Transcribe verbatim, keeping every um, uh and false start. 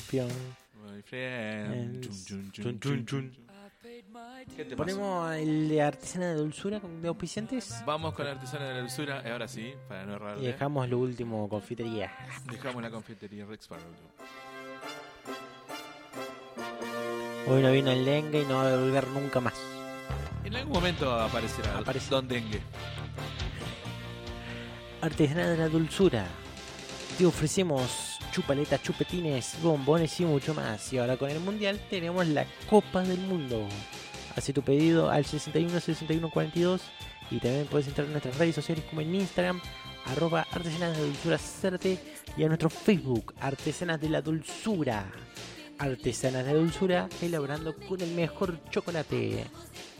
champion. My friend. Chun, chun, chun, Chun, chun, chun. chun. ¿Qué te pasó? Ponemos el de artesana de dulzura de auspiciantes Vamos con la artesana de la dulzura. Ahora sí, para no errarle. y dejamos lo último, confitería. Dejamos la confitería Rex para último. Hoy no vino el dengue y no va a volver nunca más. En algún momento aparecerá Aparece. Don Dengue. Artesana de la dulzura. Te ofrecemos chupaletas, chupetines, bombones y mucho más. Y ahora con el mundial tenemos la Copa del Mundo. Hace tu pedido al sesenta y uno sesenta y uno cuarenta y dos y también puedes entrar en nuestras redes sociales como en Instagram, arroba Artesanas de la Dulzura Certe, y a nuestro Facebook, Artesanas de la Dulzura. Artesanas de la Dulzura, elaborando con el mejor chocolate.